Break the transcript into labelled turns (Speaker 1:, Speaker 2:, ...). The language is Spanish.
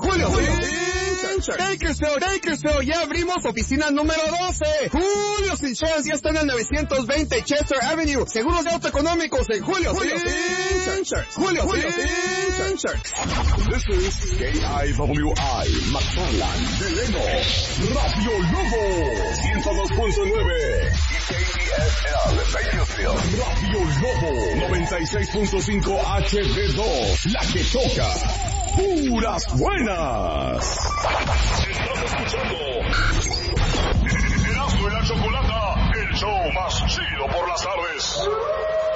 Speaker 1: Julio Bakersfield, ya abrimos oficina número 12. Julio's Insurance ya está en el 920 Chester Avenue. Seguros de auto económicos en Julio's Insurance.
Speaker 2: This is KIWI, McFarland, Deleno, Radio Lobo, 102.9 y KDSL, Bakersfield, Radio Lobo, 96.5 HD2, la que toca. ¡Puras buenas! Estás escuchando Erasmo y la Chocolata, el show más chido por las tardes.